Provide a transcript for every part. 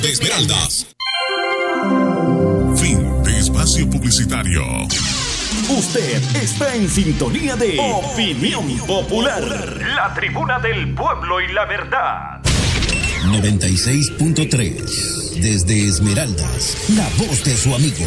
de Esmeraldas. Fin de espacio publicitario. Usted está en sintonía de Opinión Popular, la tribuna del pueblo y la verdad. 96.3 desde Esmeraldas, la voz de su amigo.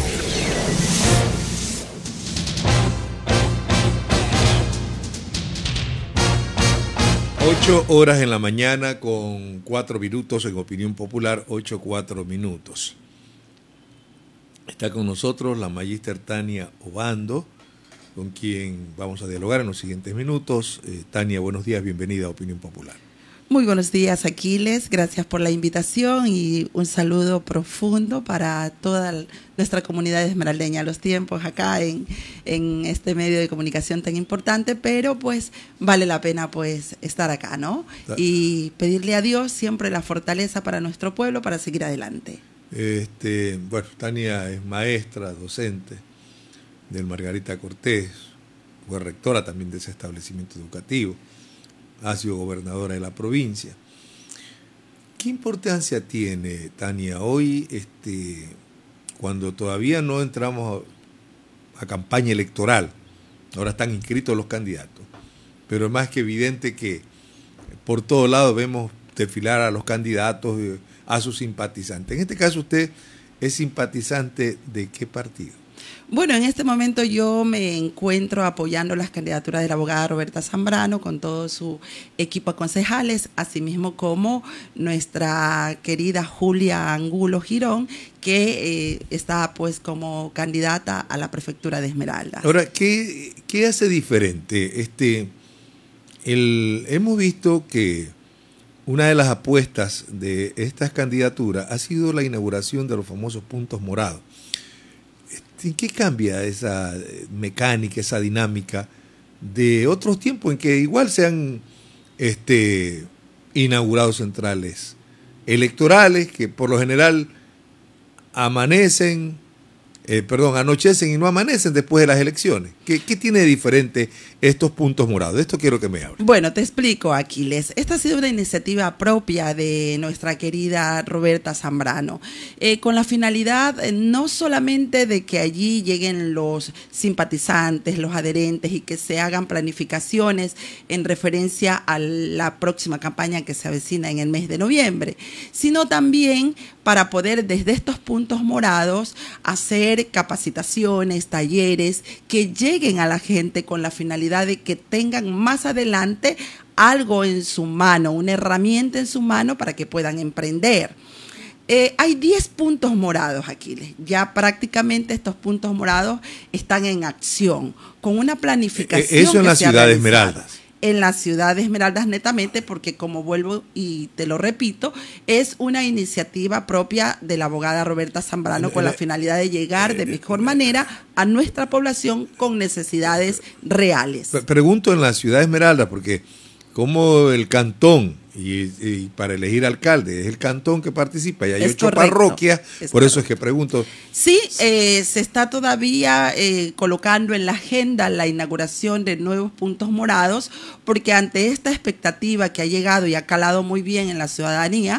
Ocho horas en la mañana con 4 minutos en Opinión Popular, 8:04. Está con nosotros la magíster Tania Obando, con quien vamos a dialogar en los siguientes minutos. Tania, buenos días, bienvenida a Opinión Popular. Muy buenos días, Aquiles. Gracias por la invitación y un saludo profundo para toda nuestra comunidad esmeraldeña. Los tiempos acá en este medio de comunicación tan importante, pero pues vale la pena pues estar acá, ¿no? Y pedirle a Dios siempre la fortaleza para nuestro pueblo para seguir adelante. Bueno, Tania es maestra, docente del Margarita Cortés, fue rectora también de ese establecimiento educativo. Ha sido gobernadora de la provincia. ¿Qué importancia tiene, Tania, hoy, cuando todavía no entramos a campaña electoral? Ahora están inscritos los candidatos, pero es más que evidente que por todos lados vemos desfilar a los candidatos, a sus simpatizantes. En este caso, ¿usted es simpatizante de qué partido? Bueno, en este momento yo me encuentro apoyando las candidaturas de la abogada Roberta Zambrano con todo su equipo de concejales, asimismo como nuestra querida Julia Angulo Girón, que está pues como candidata a la prefectura de Esmeraldas. Ahora, ¿qué hace diferente? Hemos visto que una de las apuestas de estas candidaturas ha sido la inauguración de los famosos puntos morados. ¿En qué cambia esa mecánica, esa dinámica de otros tiempos en que igual se han inaugurado centrales electorales que por lo general anochecen y no amanecen después de las elecciones? ¿Qué tiene de diferente estos puntos morados? De esto quiero que me hable. Bueno, te explico, Aquiles. Esta ha sido una iniciativa propia de nuestra querida Roberta Zambrano, con la finalidad no solamente de que allí lleguen los simpatizantes, los adherentes y que se hagan planificaciones en referencia a la próxima campaña que se avecina en el mes de noviembre, sino también para poder desde estos puntos morados hacer capacitaciones, talleres que lleguen a la gente con la finalidad de que tengan más adelante algo en su mano, una herramienta en su mano para que puedan emprender. Hay 10 puntos morados, Aquiles. Ya prácticamente estos puntos morados están en acción, con una planificación. Eso en la ciudad de Esmeraldas. En la ciudad de Esmeraldas netamente, porque como vuelvo y te lo repito, es una iniciativa propia de la abogada Roberta Zambrano con la finalidad de llegar de mejor manera a nuestra población con necesidades reales. Pregunto en la ciudad de Esmeraldas, porque como el cantón, y para elegir alcalde, es el cantón que participa, y hay 8 parroquias, por eso es que pregunto. Sí, se está todavía colocando en la agenda la inauguración de nuevos puntos morados, porque ante esta expectativa que ha llegado y ha calado muy bien en la ciudadanía,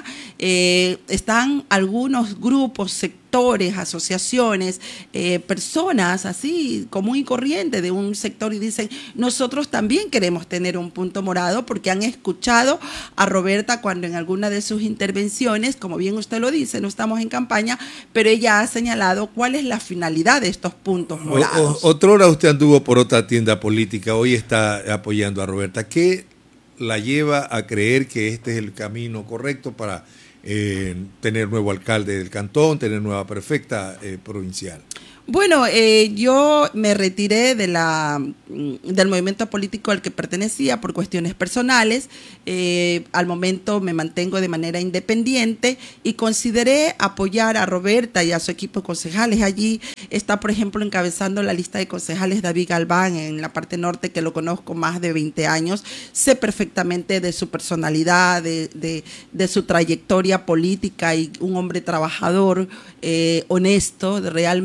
están algunos grupos, sectores, asociaciones, personas así común y corriente de un sector y dicen, nosotros también queremos tener un punto morado, porque han escuchado a Roberta cuando en alguna de sus intervenciones, como bien usted lo dice, no estamos en campaña, pero ella ha señalado cuál es la finalidad de estos puntos morados. Otrora usted anduvo por otra tienda política, hoy está apoyando a Roberta. ¿Qué la lleva a creer que este es el camino correcto para tener nuevo alcalde del cantón, tener nueva prefecta provincial? Bueno, yo me retiré del movimiento político al que pertenecía por cuestiones personales. Al momento me mantengo de manera independiente y consideré apoyar a Roberta y a su equipo de concejales. Allí está, por ejemplo, encabezando la lista de concejales David Galván en la parte norte, que lo conozco más de 20 años. Sé perfectamente de su personalidad, de su trayectoria política, y un hombre trabajador, honesto. Realmente yo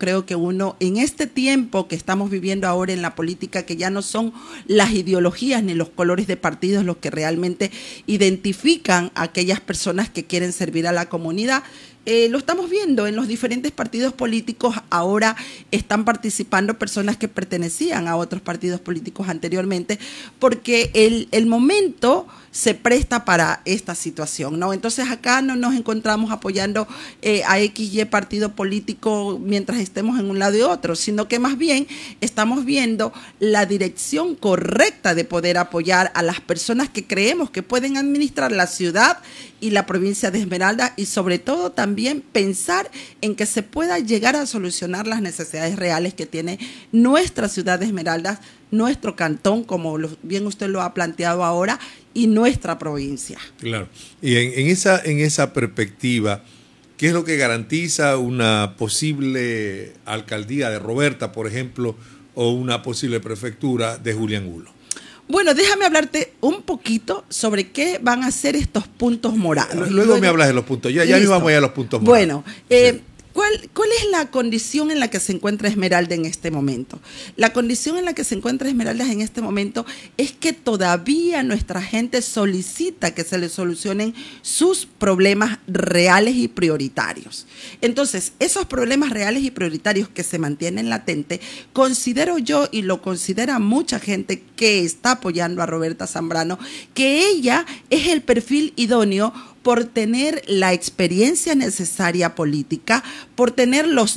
creo que uno, en este tiempo que estamos viviendo ahora en la política, que ya no son las ideologías ni los colores de partidos los que realmente identifican a aquellas personas que quieren servir a la comunidad. Lo estamos viendo en los diferentes partidos políticos. Ahora están participando personas que pertenecían a otros partidos políticos anteriormente, porque el momento se presta para esta situación, ¿no? Entonces acá no nos encontramos apoyando a XY partido político mientras estemos en un lado y otro, sino que más bien estamos viendo la dirección correcta de poder apoyar a las personas que creemos que pueden administrar la ciudad y la provincia de Esmeraldas, y sobre todo también pensar en que se pueda llegar a solucionar las necesidades reales que tiene nuestra ciudad de Esmeraldas, nuestro cantón, como bien usted lo ha planteado ahora, y nuestra provincia. Claro. Y en esa perspectiva, ¿qué es lo que garantiza una posible alcaldía de Roberta, por ejemplo, o una posible prefectura de Julián Angulo? Bueno, déjame hablarte un poquito sobre qué van a ser estos puntos morados. Luego me hablas de los puntos. Ya nos vamos a los puntos morados. Bueno, sí. ¿Cuál es la condición en la que se encuentra Esmeralda en este momento? La condición en la que se encuentra Esmeralda en este momento es que todavía nuestra gente solicita que se le solucionen sus problemas reales y prioritarios. Entonces, esos problemas reales y prioritarios que se mantienen latentes, considero yo, y lo considera mucha gente que está apoyando a Roberta Zambrano, que ella es el perfil idóneo por tener la experiencia necesaria política, por tener los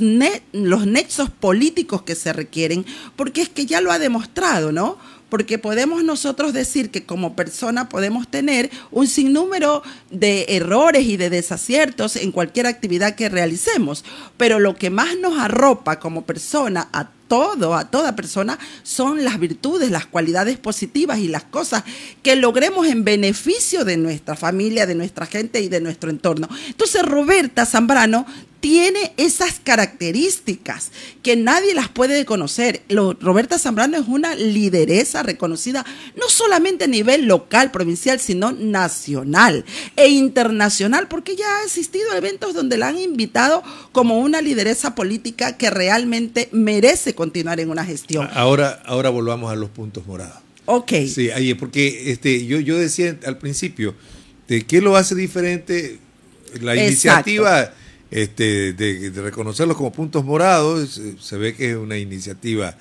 nexos políticos que se requieren, porque es que ya lo ha demostrado, ¿no? Porque podemos nosotros decir que como persona podemos tener un sinnúmero de errores y de desaciertos en cualquier actividad que realicemos, pero lo que más nos arropa como persona a toda persona son las virtudes, las cualidades positivas y las cosas que logremos en beneficio de nuestra familia, de nuestra gente y de nuestro entorno. Entonces Roberta Zambrano tiene esas características que nadie las puede conocer. Roberta Zambrano es una lideresa reconocida no solamente a nivel local, provincial, sino nacional e internacional, porque ya ha asistido a eventos donde la han invitado como una lideresa política que realmente merece continuar en una gestión. Ahora volvamos a los puntos morados. Ok. Sí, ahí, porque yo decía al principio, ¿qué lo hace diferente la iniciativa? De reconocerlos como puntos morados? Se ve que es una iniciativa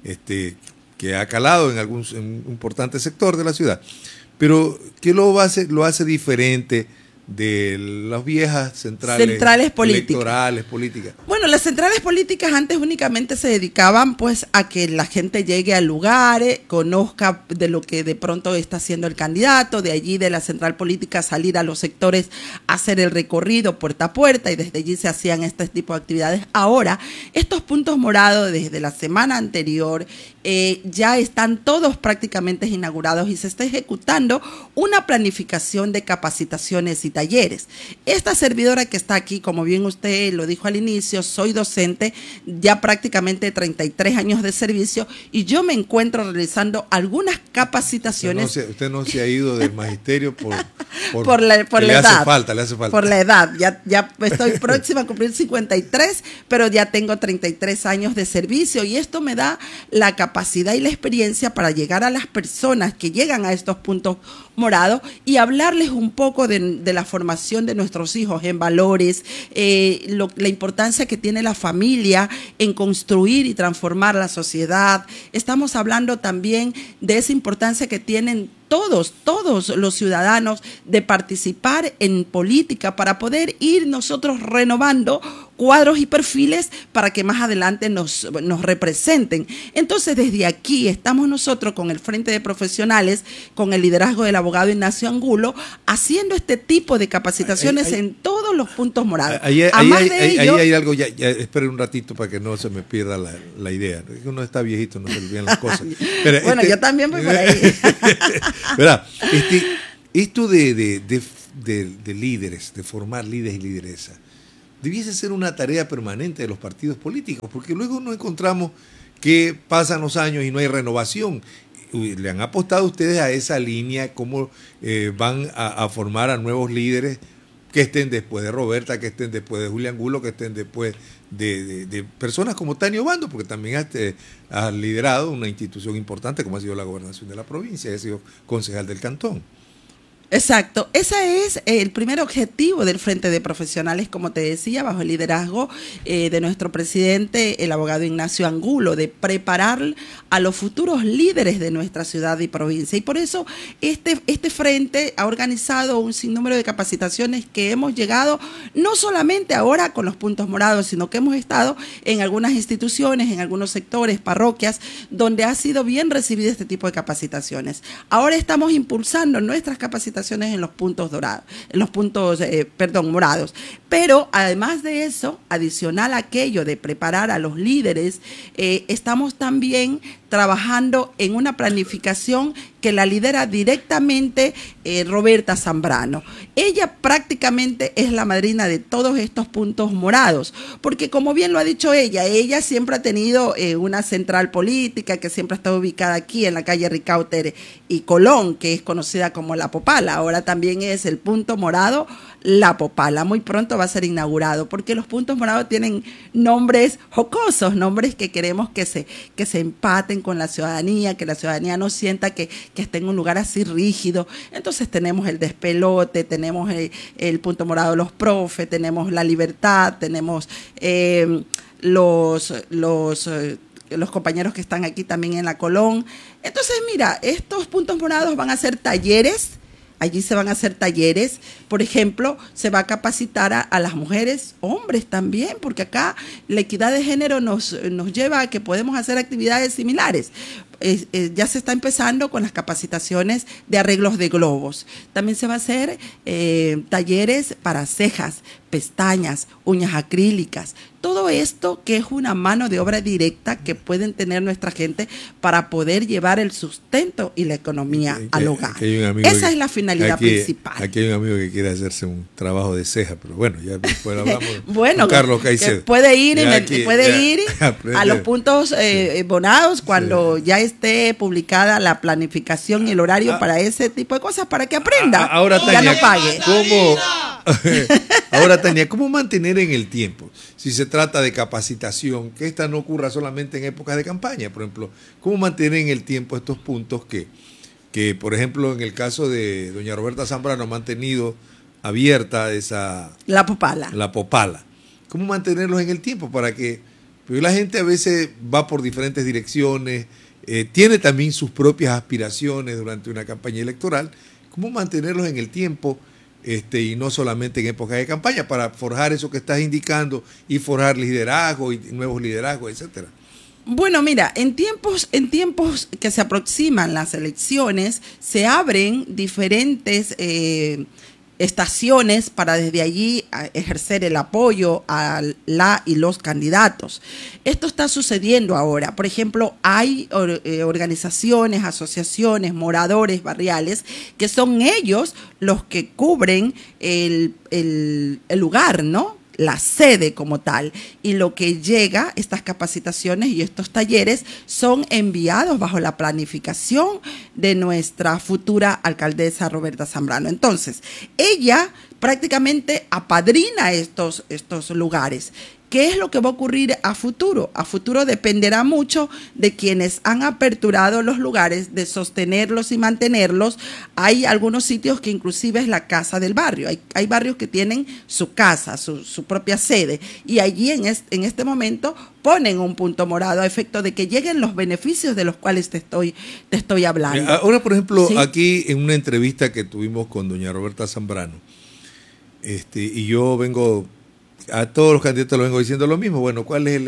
que ha calado en algún importante sector de la ciudad, pero ¿qué lo hace diferente de las viejas centrales electorales políticas? Bueno, las centrales políticas antes únicamente se dedicaban pues a que la gente llegue al lugar, conozca de lo que de pronto está haciendo el candidato, de allí de la central política salir a los sectores, hacer el recorrido puerta a puerta, y desde allí se hacían este tipo de actividades. Ahora, estos puntos morados desde la semana anterior ya están todos prácticamente inaugurados y se está ejecutando una planificación de capacitaciones y talleres. Esta servidora que está aquí, como bien usted lo dijo al inicio, soy docente, ya prácticamente 33 años de servicio, y yo me encuentro realizando algunas capacitaciones. Usted no se ha ido del magisterio por la edad. Le hace falta. Por la edad. Ya estoy próxima a cumplir 53, pero ya tengo 33 años de servicio, y esto me da la capacidad y la experiencia para llegar a las personas que llegan a estos puntos morados y hablarles un poco de la formación de nuestros hijos en valores, la importancia que tiene la familia en construir y transformar la sociedad. Estamos hablando también de esa importancia que tienen todos los ciudadanos de participar en política para poder ir nosotros renovando cuadros y perfiles para que más adelante nos representen. Entonces, desde aquí estamos nosotros con el Frente de Profesionales, con el liderazgo del abogado Ignacio Angulo, haciendo este tipo de capacitaciones en todos los puntos morados. Ahí hay algo, ya esperen un ratito para que no se me pierda la idea. Uno está viejito, no se le olvidan las cosas. Pero bueno, yo también voy por ahí. ¿Verdad? Esto de líderes, de formar líderes y lideresas, debiese ser una tarea permanente de los partidos políticos, porque luego nos encontramos que pasan los años y no hay renovación. ¿Le han apostado ustedes a esa línea? ¿Cómo van a formar a nuevos líderes que estén después de Roberta, que estén después de Julián Angulo, que estén después de personas como Tania Obando, porque también ha liderado una institución importante como ha sido la gobernación de la provincia, ha sido concejal del cantón. Exacto, ese es el primer objetivo del Frente de Profesionales, como te decía, bajo el liderazgo de nuestro presidente, el abogado Ignacio Angulo, de preparar a los futuros líderes de nuestra ciudad y provincia. Y por eso este frente ha organizado un sinnúmero de capacitaciones que hemos llegado, no solamente ahora con los puntos morados, sino que hemos estado en algunas instituciones, en algunos sectores, parroquias, donde ha sido bien recibido este tipo de capacitaciones. Ahora estamos impulsando nuestras capacitaciones en los puntos dorados, en los puntos, morados. Pero además de eso, adicional a aquello de preparar a los líderes, estamos también trabajando en una planificación que la lidera directamente Roberta Zambrano. Ella prácticamente es la madrina de todos estos puntos morados, porque como bien lo ha dicho ella siempre ha tenido una central política que siempre ha estado ubicada aquí en la calle Ricauter y Colón, que es conocida como La Popala. Ahora también es el punto morado La Popala. Muy pronto va a ser inaugurado, porque los puntos morados tienen nombres jocosos, nombres que queremos que se empaten con la ciudadanía, que la ciudadanía no sienta que esté en un lugar así rígido. Entonces tenemos el Despelote, tenemos el punto morado Los Profes, tenemos La Libertad, tenemos los compañeros que están aquí también en la Colón. Entonces, mira, estos puntos morados van a ser talleres. Allí se van a hacer talleres, por ejemplo, se va a capacitar a las mujeres, hombres también, porque acá la equidad de género nos lleva a que podemos hacer actividades similares. Ya se está empezando con las capacitaciones de arreglos de globos. También se va a hacer talleres para cejas, pestañas, uñas acrílicas. Todo esto que es una mano de obra directa que pueden tener nuestra gente para poder llevar el sustento y la economía al hogar. Esa es la finalidad principal. Aquí hay un amigo que quiere hacerse un trabajo de ceja, pero bueno, ya después hablamos bueno, con Carlos Caicedo. Que puede ir a los puntos bonados cuando ya esté publicada la planificación y el horario para ese tipo de cosas, para que aprenda. Ahora, Tania, ya no pague. Ahora, Tania, ¿cómo mantener en el tiempo? Si se trata de capacitación, que esta no ocurra solamente en épocas de campaña, por ejemplo, ¿cómo mantener en el tiempo estos puntos que, por ejemplo, en el caso de doña Roberta Zambrano ha mantenido abierta La Popala? ¿Cómo mantenerlos en el tiempo para que, porque la gente a veces va por diferentes direcciones, tiene también sus propias aspiraciones durante una campaña electoral? ¿Cómo mantenerlos en el tiempo? Y no solamente en épocas de campaña, para forjar eso que estás indicando y forjar liderazgo y nuevos liderazgos, etcétera. Bueno, mira, en tiempos que se aproximan las elecciones, se abren diferentes estaciones para desde allí ejercer el apoyo a y los candidatos. Esto está sucediendo ahora. Por ejemplo, hay organizaciones, asociaciones, moradores barriales, que son ellos los que cubren el lugar, ¿no? La sede como tal, y lo que llega, estas capacitaciones y estos talleres son enviados bajo la planificación de nuestra futura alcaldesa Roberta Zambrano. Entonces, ella prácticamente apadrina estos lugares. ¿Qué es lo que va a ocurrir a futuro? A futuro dependerá mucho de quienes han aperturado los lugares, de sostenerlos y mantenerlos. Hay algunos sitios que inclusive es la casa del barrio. Hay barrios que tienen su casa, su propia sede. Y allí en este momento ponen un punto morado a efecto de que lleguen los beneficios de los cuales te estoy hablando. Ahora, por ejemplo, ¿sí? Aquí en una entrevista que tuvimos con doña Roberta Zambrano, y yo vengo... A todos los candidatos les vengo diciendo lo mismo. Bueno, ¿cuál es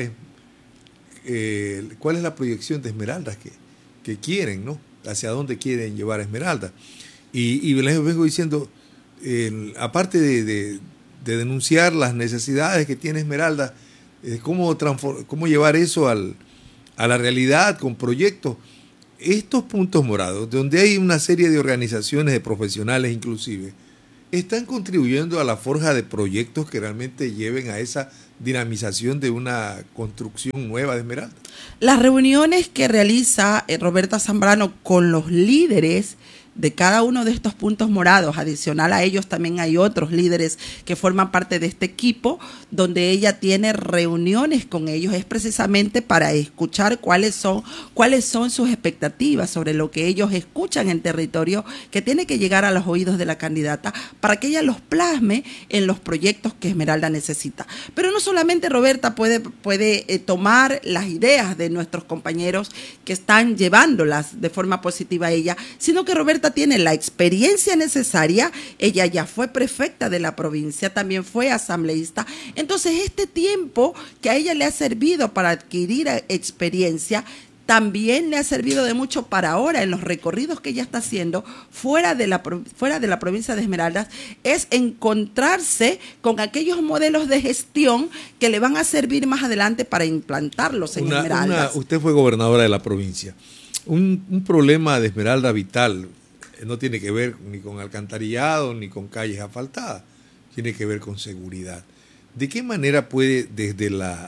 la proyección de Esmeraldas que quieren, ¿no? ¿Hacia dónde quieren llevar a Esmeraldas? Y les vengo diciendo, aparte de denunciar las necesidades que tiene Esmeraldas, cómo llevar eso a la realidad con proyectos. Estos puntos morados, donde hay una serie de organizaciones, de profesionales inclusive, están contribuyendo a la forja de proyectos que realmente lleven a esa dinamización de una construcción nueva de Esmeralda. Las reuniones que realiza Roberta Zambrano con los líderes de cada uno de estos puntos morados. Adicional a ellos también hay otros líderes que forman parte de este equipo, donde ella tiene reuniones con ellos, es precisamente para escuchar cuáles son sus expectativas sobre lo que ellos escuchan en territorio, que tiene que llegar a los oídos de la candidata para que ella los plasme en los proyectos que Esmeralda necesita. Pero no solamente Roberta puede tomar las ideas de nuestros compañeros que están llevándolas de forma positiva a ella, sino que Roberta tiene la experiencia necesaria. Ella ya fue prefecta de la provincia, también fue asambleísta. Entonces, este tiempo que a ella le ha servido para adquirir experiencia, también le ha servido de mucho para ahora en los recorridos que ella está haciendo fuera de la provincia de Esmeraldas, es encontrarse con aquellos modelos de gestión que le van a servir más adelante para implantarlos en Esmeraldas. Usted fue gobernadora de la provincia. Un problema de Esmeralda vital no tiene que ver ni con alcantarillado ni con calles asfaltadas, tiene que ver con seguridad. ¿De qué manera puede desde la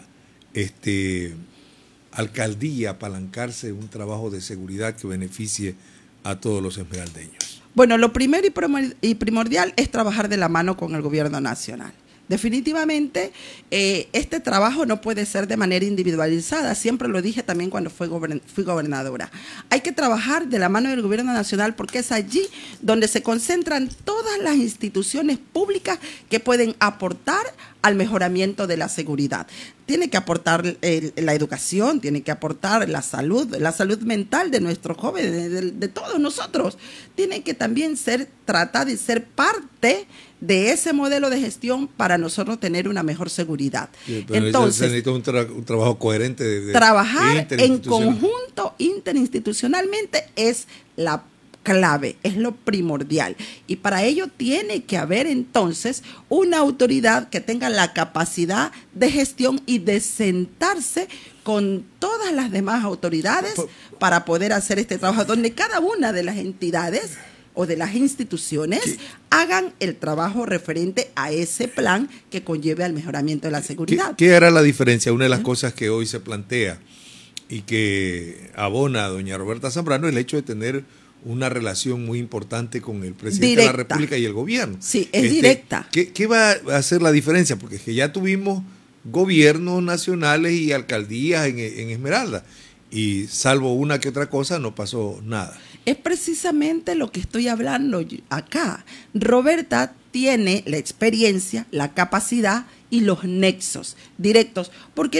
alcaldía apalancarse un trabajo de seguridad que beneficie a todos los esmeraldeños? Bueno, lo primero y primordial es trabajar de la mano con el gobierno nacional. Definitivamente, este trabajo no puede ser de manera individualizada. Siempre lo dije también cuando fui gobernadora. Hay que trabajar de la mano del gobierno nacional porque es allí donde se concentran todas las instituciones públicas que pueden aportar al mejoramiento de la seguridad. Tiene que aportar la educación, tiene que aportar la salud mental de nuestros jóvenes, de todos nosotros. Tiene que también tratar de ser parte de ese modelo de gestión para nosotros tener una mejor seguridad. Sí, entonces, se necesita un trabajo coherente. Trabajar en conjunto interinstitucionalmente es la clave, es lo primordial. Y para ello tiene que haber entonces una autoridad que tenga la capacidad de gestión y de sentarse con todas las demás autoridades para poder hacer este trabajo, donde cada una de las entidades o de las instituciones hagan el trabajo referente a ese plan que conlleve al mejoramiento de la seguridad. ¿Qué hará la diferencia? Una de las cosas que hoy se plantea y que abona a doña Roberta Zambrano es el hecho de tener una relación muy importante con el presidente de la República y el gobierno. Sí, es directa. ¿Qué va a hacer la diferencia? Porque es que ya tuvimos gobiernos nacionales y alcaldías en Esmeralda y salvo una que otra cosa no pasó nada. Es precisamente lo que estoy hablando acá. Roberta tiene la experiencia, la capacidad y los nexos directos, porque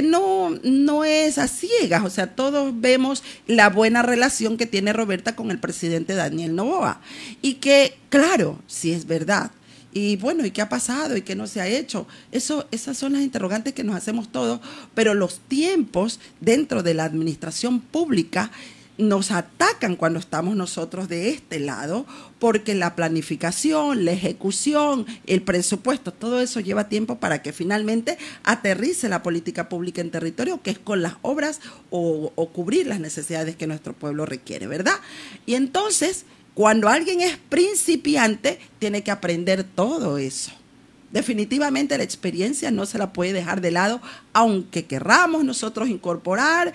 no es a ciegas, o sea, todos vemos la buena relación que tiene Roberta con el presidente Daniel Noboa, y que, claro, sí es verdad. Y bueno, ¿y qué ha pasado? ¿Y qué no se ha hecho? Esas son las interrogantes que nos hacemos todos, pero los tiempos dentro de la administración pública nos atacan cuando estamos nosotros de este lado, porque la planificación, la ejecución, el presupuesto, todo eso lleva tiempo para que finalmente aterrice la política pública en territorio, que es con las obras o cubrir las necesidades que nuestro pueblo requiere, ¿verdad? Y entonces, cuando alguien es principiante, tiene que aprender todo eso. Definitivamente la experiencia no se la puede dejar de lado, aunque querramos nosotros incorporar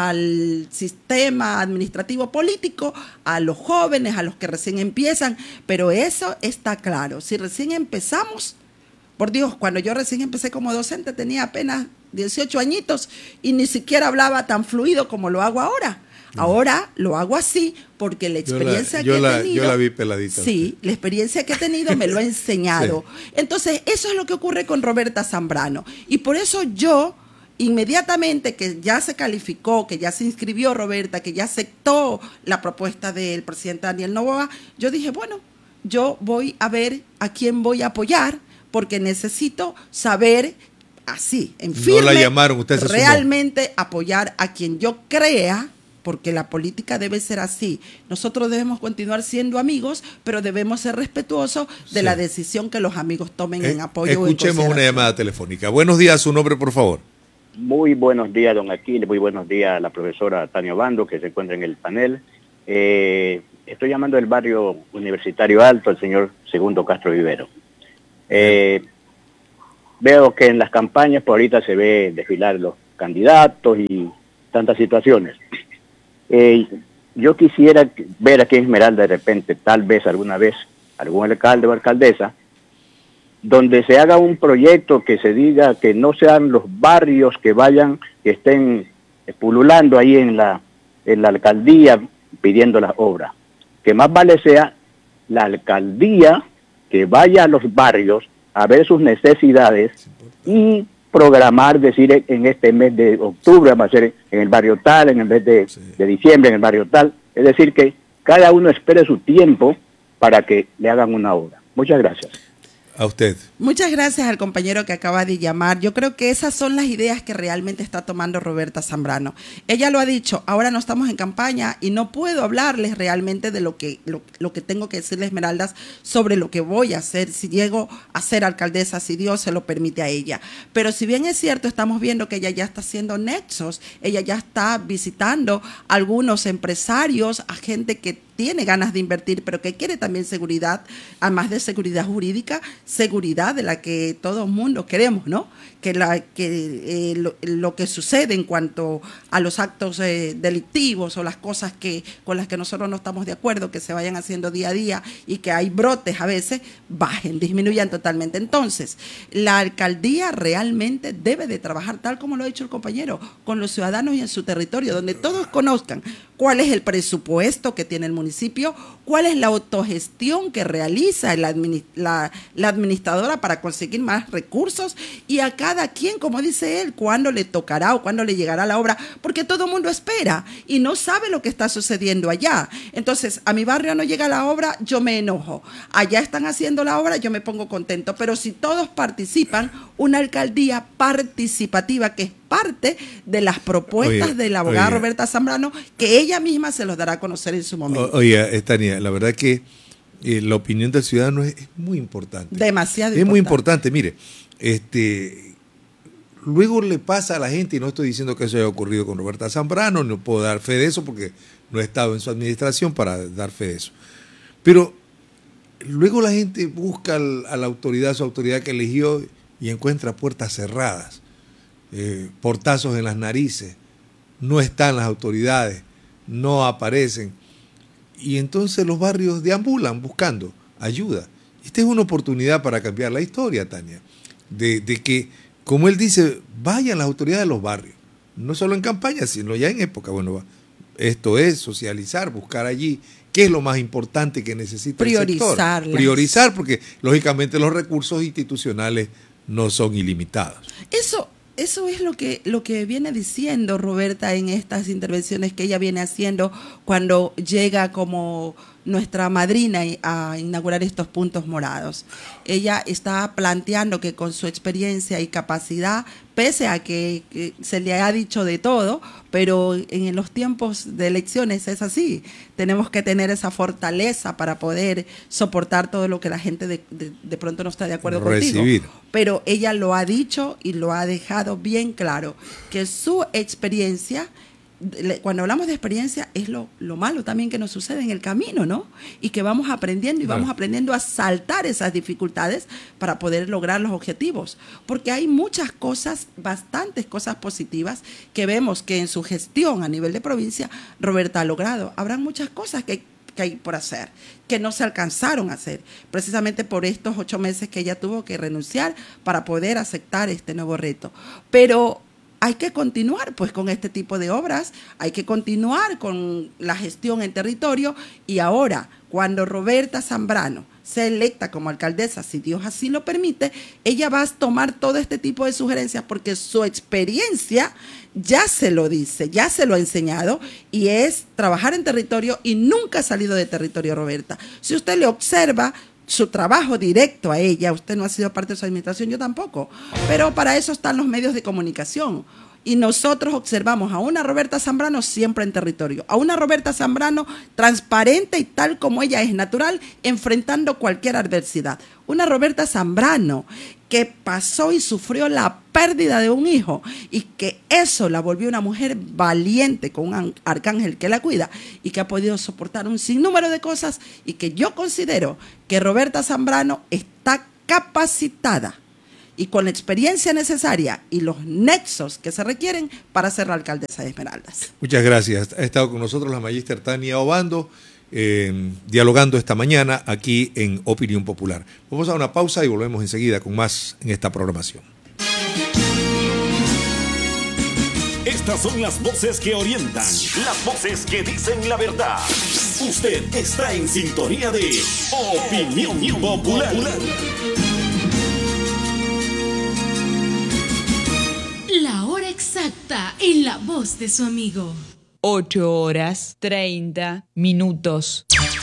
al sistema administrativo político, a los jóvenes, a los que recién empiezan, pero eso está claro. Si recién empezamos, por Dios, cuando yo recién empecé como docente tenía apenas 18 añitos y ni siquiera hablaba tan fluido como lo hago ahora. Ahora lo hago así porque la experiencia que he tenido... Yo la vi peladita. Sí, la experiencia que he tenido me lo ha enseñado. Sí. Entonces, eso es lo que ocurre con Roberta Zambrano. Y por eso yo, inmediatamente que ya se calificó, que ya se inscribió Roberta, que ya aceptó la propuesta del presidente Daniel Noboa, yo dije, bueno, yo voy a ver a quién voy a apoyar porque necesito saber... así, en firme, no la llamaron, usted se realmente sumó. Apoyar a quien yo crea, porque la política debe ser así. Nosotros debemos continuar siendo amigos, pero debemos ser respetuosos de la decisión que los amigos tomen en apoyo. Escuchemos una llamada telefónica. Buenos días, su nombre, por favor. Muy buenos días, don Aquiles. Muy buenos días a la profesora Tania Obando, que se encuentra en el panel. Estoy llamando del barrio Universitario Alto, al señor Segundo Castro Vivero. Veo que en las campañas por ahorita se ve desfilar los candidatos y tantas situaciones. yo quisiera ver aquí en Esmeralda de repente, tal vez alguna vez, algún alcalde o alcaldesa, donde se haga un proyecto que se diga que no sean los barrios que estén pululando ahí en la alcaldía pidiendo las obras, que más vale sea la alcaldía que vaya a los barrios a ver sus necesidades y programar, decir, en este mes de octubre vamos a hacer en el barrio tal, en el mes de diciembre en el barrio tal, es decir, que cada uno espere su tiempo para que le hagan una obra. Muchas gracias. A usted. Muchas gracias al compañero que acaba de llamar. Yo creo que esas son las ideas que realmente está tomando Roberta Zambrano. Ella lo ha dicho, ahora no estamos en campaña y no puedo hablarles realmente de lo que tengo que decirle, Esmeraldas, sobre lo que voy a hacer si llego a ser alcaldesa, si Dios se lo permite a ella. Pero si bien es cierto, estamos viendo que ella ya está haciendo nexos, ella ya está visitando a algunos empresarios, a gente que tiene ganas de invertir, pero que quiere también seguridad, además de seguridad jurídica, seguridad de la que todo el mundo queremos, ¿no? Lo que sucede en cuanto a los actos delictivos o las cosas con las que nosotros no estamos de acuerdo, que se vayan haciendo día a día y que hay brotes a veces, bajen, disminuyan totalmente. Entonces, la alcaldía realmente debe de trabajar, tal como lo ha dicho el compañero, con los ciudadanos y en su territorio, donde todos conozcan cuál es el presupuesto que tiene el municipio, cuál es la autogestión que realiza la administradora para conseguir más recursos, y a cada quien, como dice él, cuándo le tocará o cuándo le llegará la obra, porque todo el mundo espera y no sabe lo que está sucediendo allá. Entonces, a mi barrio no llega la obra, yo me enojo. Allá están haciendo la obra, yo me pongo contento. Pero si todos participan, una alcaldía participativa, que es parte de las propuestas de la abogada Roberta Zambrano, que ella misma se los dará a conocer en su momento. Oye, Tania, la verdad que la opinión del ciudadano es muy importante. Demasiado importante. Es muy importante. Mire, luego le pasa a la gente, y no estoy diciendo que eso haya ocurrido con Roberta Zambrano, no puedo dar fe de eso porque no he estado en su administración para dar fe de eso. Pero luego la gente busca a la autoridad, su autoridad que eligió, y encuentra puertas cerradas. Portazos en las narices, no están las autoridades, no aparecen, y entonces los barrios deambulan buscando ayuda. Esta es una oportunidad para cambiar la historia, Tania, de que, como él dice, vayan las autoridades de los barrios, no solo en campaña, sino ya en época. Bueno, esto es socializar, buscar allí qué es lo más importante que necesita el sector. Priorizar, porque lógicamente los recursos institucionales no son ilimitados. Eso es lo que viene diciendo Roberta en estas intervenciones que ella viene haciendo cuando llega como nuestra madrina a inaugurar estos puntos morados. Ella está planteando que con su experiencia y capacidad, pese a que se le ha dicho de todo, pero en los tiempos de elecciones es así. Tenemos que tener esa fortaleza para poder soportar todo lo que la gente de pronto no está de acuerdo contigo. Pero ella lo ha dicho y lo ha dejado bien claro, que su experiencia, cuando hablamos de experiencia, es lo malo también que nos sucede en el camino, ¿no? Y que vamos aprendiendo y vamos aprendiendo a saltar esas dificultades para poder lograr los objetivos. Porque hay muchas cosas, bastantes cosas positivas que vemos que en su gestión a nivel de provincia, Roberta ha logrado. Habrán muchas cosas que hay por hacer, que no se alcanzaron a hacer, precisamente por estos 8 meses que ella tuvo que renunciar para poder aceptar este nuevo reto. Pero hay que continuar pues con este tipo de obras, hay que continuar con la gestión en territorio, y ahora, cuando Roberta Zambrano sea electa como alcaldesa, si Dios así lo permite, ella va a tomar todo este tipo de sugerencias porque su experiencia ya se lo dice, ya se lo ha enseñado, y es trabajar en territorio, y nunca ha salido de territorio Roberta. Si usted le observa su trabajo directo a ella, usted no ha sido parte de su administración, yo tampoco, pero para eso están los medios de comunicación. Y nosotros observamos a una Roberta Zambrano siempre en territorio, a una Roberta Zambrano transparente y tal como ella es natural, enfrentando cualquier adversidad. Una Roberta Zambrano que pasó y sufrió la pérdida de un hijo, y que eso la volvió una mujer valiente, con un arcángel que la cuida, y que ha podido soportar un sinnúmero de cosas, y que yo considero que Roberta Zambrano está capacitada y con la experiencia necesaria y los nexos que se requieren para ser la alcaldesa de Esmeraldas. Muchas gracias. Ha estado con nosotros la magíster Tania Obando, dialogando esta mañana aquí en Opinión Popular. Vamos a una pausa y volvemos enseguida con más en esta programación. Estas son las voces que orientan, las voces que dicen la verdad. Usted está en sintonía de Opinión Popular. La hora exacta en la voz de su amigo. 8:30.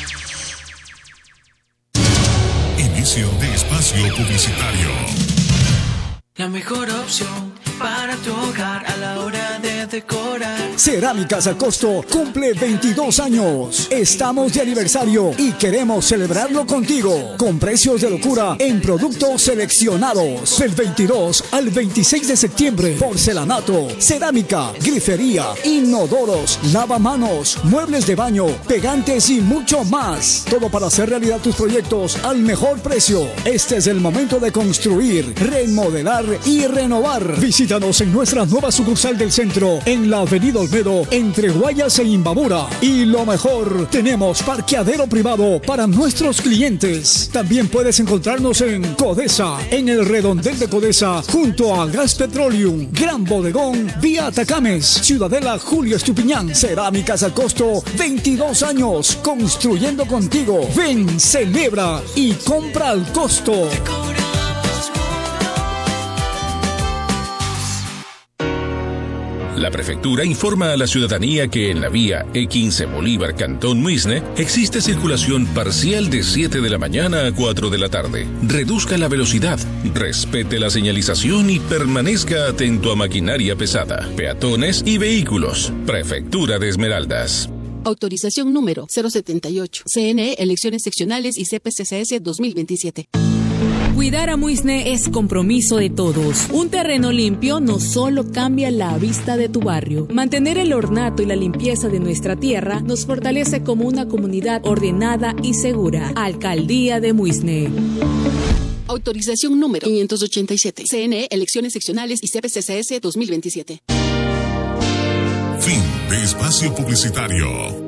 Inicio de espacio publicitario. La mejor opción para tu hogar a la hora de decorar. Cerámicas Al Costo cumple 22 años. Estamos de aniversario y queremos celebrarlo contigo. Con precios de locura en productos seleccionados. Del 22 al 26 de septiembre. Porcelanato, cerámica, grifería, inodoros, lavamanos, muebles de baño, pegantes y mucho más. Todo para hacer realidad tus proyectos al mejor precio. Este es el momento de construir, remodelar y renovar. Visítanos en nuestra nueva sucursal del centro, en la avenida Olmedo, entre Guayas e Imbabura. Y lo mejor, tenemos parqueadero privado para nuestros clientes. También puedes encontrarnos en Codesa, en el redondel de Codesa, junto a Gas Petroleum, Gran Bodegón, vía Atacames, Ciudadela Julio Estupiñán. Cerámicas Al Costo, 22 años, construyendo contigo. Ven, celebra y compra al costo. La prefectura informa a la ciudadanía que en la vía E15 Bolívar Cantón Muisne existe circulación parcial de 7 de la mañana a 4 de la tarde. Reduzca la velocidad, respete la señalización y permanezca atento a maquinaria pesada, peatones y vehículos. Prefectura de Esmeraldas. Autorización número 078. CNE, Elecciones Seccionales y CPCCS 2027. Cuidar a Muisne es compromiso de todos. Un terreno limpio no solo cambia la vista de tu barrio. Mantener el ornato y la limpieza de nuestra tierra nos fortalece como una comunidad ordenada y segura. Alcaldía de Muisne. Autorización número 587. CNE, Elecciones Seccionales y CPCCS 2027. Fin de espacio publicitario.